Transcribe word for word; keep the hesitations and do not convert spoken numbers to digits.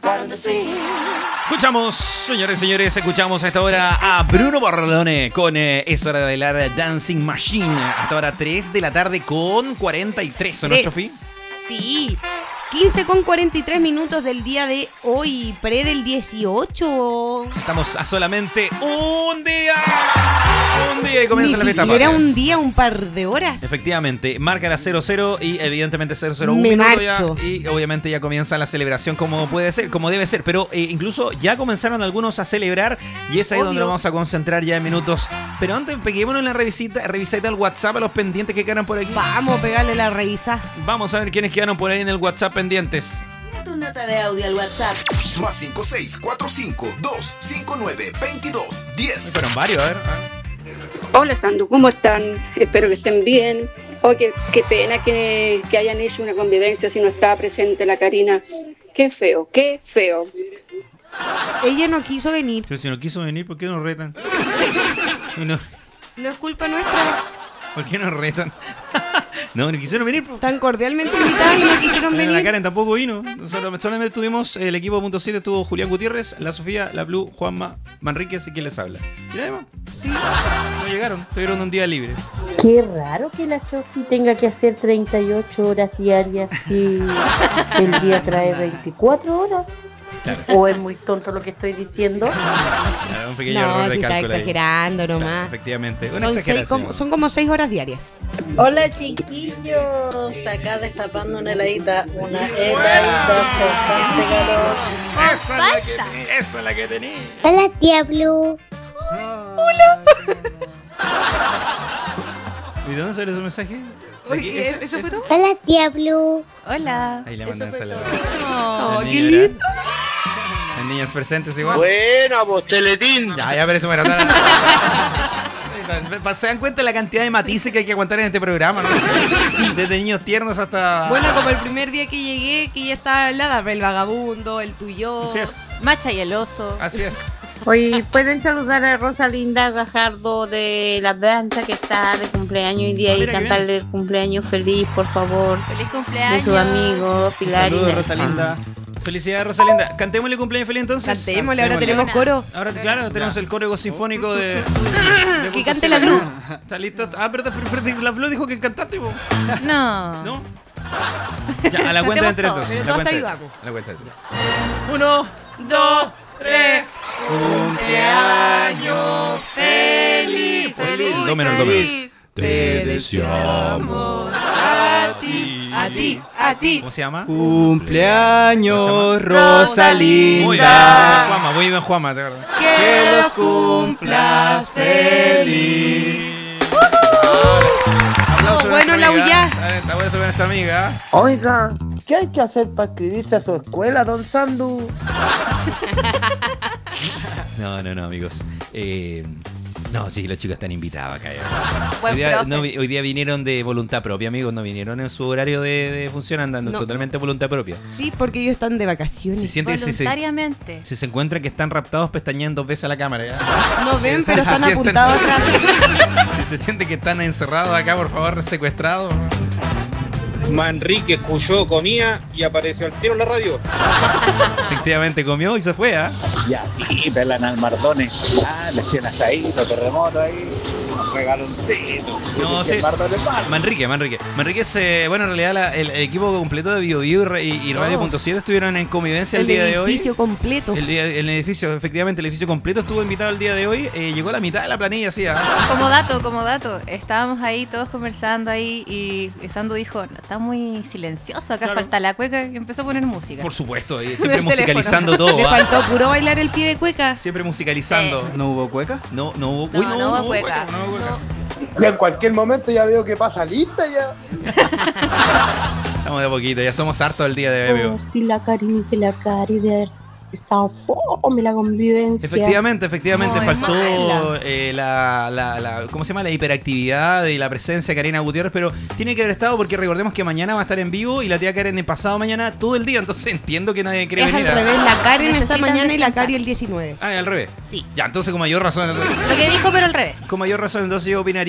Escuchamos, señores y señores, escuchamos a esta hora a Bruno Bordone con eh, Es hora de bailar Dancing Machine. Hasta ahora tres de la tarde con cuarenta y tres, ¿no, Chofi? Sí, quince con cuarenta y tres minutos del día de hoy, pre del dieciocho. Estamos a solamente un día. Un día y comienza la fiesta. Era un día, un par de horas. Efectivamente, marca la cero cero y evidentemente cero cero uno Me minuto ya, marcho. y obviamente ya comienza la celebración como puede ser, como debe ser, pero eh, incluso ya comenzaron algunos a celebrar y es ahí Obvio. donde nos vamos a concentrar ya en minutos. Pero antes peguémonos la revisita, revisita al WhatsApp a los pendientes que quedan por aquí. Vamos a pegarle la revisa. Vamos a ver quiénes quedaron por ahí en el WhatsApp pendientes. Tu nota de audio al WhatsApp. Más cinco seis cuatro cinco dos cinco nueve veintidós diez. Fueron varios, a ver. a ver. Hola Sandu, ¿cómo están? Espero que estén bien. Oh, qué, qué pena que, que hayan hecho una convivencia si no estaba presente la Karina. Qué feo, qué feo. Ella no quiso venir. Pero si no quiso venir, ¿por qué nos retan? Y no, No es culpa nuestra. ¿Por qué nos retan? No, no quisieron venir. po. Tan cordialmente invitadas y no quisieron Mira, la venir. Karen tampoco vino. Solo- Solamente tuvimos el equipo punto siete, estuvo Julián Gutiérrez, la Sofía, la Blue, Juanma, Manríquez y quien les habla. Y nadie más. Sí. No llegaron, tuvieron un día libre. Qué raro que la Chofi tenga que hacer treinta y ocho horas diarias si el día trae veinticuatro horas. Claro. ¿O es muy tonto lo que estoy diciendo? Claro, un pequeño No, error de si está cálculo ahí. exagerando Claro, nomás. efectivamente, una Son, seis, exageración. como, son como seis horas diarias. Hola chiquillos, acá destapando una heladita, una heladita bastante calor. Esa es la que tenía, esa es la que tenía. Hola, tía Blue. ¿Y de dónde sale ese mensaje? Oye, ¿Eso- ¿eso fue todo? Hola, tía Blue. Hola. Ahí le mandan saludos. Oh, El qué niño era- lindo. Las niñas presentes igual. Buena, vos, Teletín. Ya, ya, pero eso bueno. ¿Se dan cuenta de la cantidad de matices que hay que aguantar en este programa, no? Sí. Desde niños tiernos hasta... Bueno, como el primer día que llegué, que ya estaba hablada, el vagabundo, el tuyo. Así es, Macha y el oso. así es. Hoy pueden saludar a Rosalinda Gajardo de La Danza, que está de cumpleaños hoy día, Ah, y mira, qué cantarle el cumpleaños feliz, por favor, Feliz de cumpleaños. sus amigos Pilar y Saludos, Nelson. Rosalinda. Felicidades, Rosalinda. Cantémosle cumpleaños feliz entonces. Cantémosle, ahora Cantémosle. tenemos coro. Ahora, claro, tenemos el coro sinfónico de... de Que Punto cante Cero. la Blue. ¿Está listo? Ah, pero, pero, pero la Blue dijo que cantaste, vos. No. ¿No? Ya, a la cuenta de tres todos, entonces. pero La todos cuenta te de- ayudamos. a la cuenta de tres. Uno, dos, tres. Cumpleaños feliz. Feliz, Do menor, do menor. feliz. Te deseamos a ti, a ti, a ti. ¿Cómo se llama? Cumpleaños, Muy bien, Juanma, muy bien, Juanma, de verdad. Que los cumplas feliz. Aplauso a bueno, nuestra la amiga. huya. Está está bueno sobre nuestra amiga. Oiga, ¿qué hay que hacer para inscribirse a su escuela, don Sandu? No, no, no, amigos. Eh, no, sí, los chicos están invitados acá. ya. Buen Hoy día, profe. no vi- hoy día vinieron de voluntad propia, amigos. No vinieron en su horario de, de función andando, No. totalmente voluntad propia. Sí, porque ellos están de Se vacaciones. siente si se, Voluntariamente. si se encuentran que están raptados, pestañean dos veces a la cámara. ¿ya? No ven, pero se han Sienten- apuntado atrás. Si se siente que están encerrados acá, por favor, secuestrados. Manrique escuchó, comía y apareció al tiro en la radio. Efectivamente comió y se fue, ¿ah? Ya sí, pelan al Mardones. Ah, le hacían asadito, terremoto ahí, un regaloncito. No, Que sí. el Mardones pasa. Manrique, Manrique. Manrique es, eh, bueno, en realidad la- el, el equipo completo de Bio Bio y, Ra- y, y Radio punto siete estuvieron en convivencia el, El día de hoy. edificio completo. El, día- el edificio, efectivamente, el edificio completo estuvo invitado el día de hoy. Eh, llegó la mitad de la planilla, así, ¿ah? Como dato, como dato, estábamos ahí todos conversando ahí y Sandu dijo, "No, está muy silencioso, acá Claro. falta la cueca", y empezó a poner música. Por supuesto, y siempre Del musicalizando todo. Le ¿ah? faltó puro bailar el pie de cueca. Siempre musicalizando. ¿No hubo cueca? No, no hubo. No, uy, no hubo cueca. no hubo cueca. Y en cualquier momento ya veo que pasa lista ya. Estamos de a poquito, ya somos hartos el día de hoy, amigo. Oh, sí, la Karinita y la Cari de haber estado fome la convivencia. Efectivamente, efectivamente, Muy faltó mala. eh, la, la, la, ¿cómo se llama? La hiperactividad y la presencia de Karina Gutiérrez, pero tiene que haber estado porque recordemos que mañana va a estar en vivo y la tía Karen el pasado mañana todo el día, entonces entiendo que nadie quiere Es al venir. ¿ah? revés, la Karen esta Necesitan mañana y la descansar. Cari el diecinueve. Ah, al revés. Sí. Ya, entonces con mayor razón, Lo que dijo, pero al revés. con mayor razón, entonces yo opinaría